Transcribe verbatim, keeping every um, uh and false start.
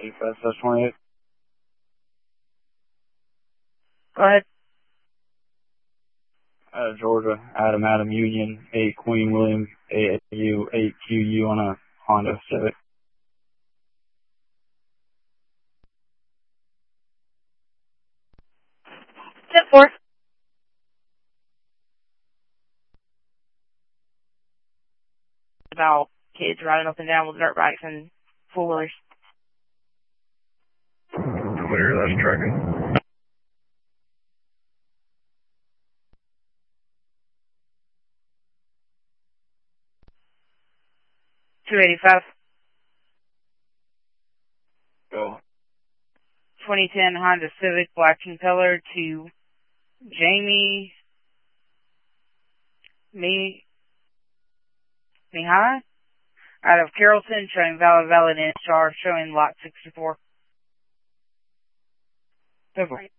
Fast S twenty-eight. Go ahead. Out of Georgia, Adam Adam Union, eight Queen William, A A U, eight Q U on a Honda Civic. Step four. About kids riding up and down with dirt bikes and four wheelers. Clear, that's tracking. two eighty-five. Go. twenty ten Honda Civic, black and color, to Jamie Me Mihai out of Carrollton, showing valid valid in charge, showing lot sixty-four. Over.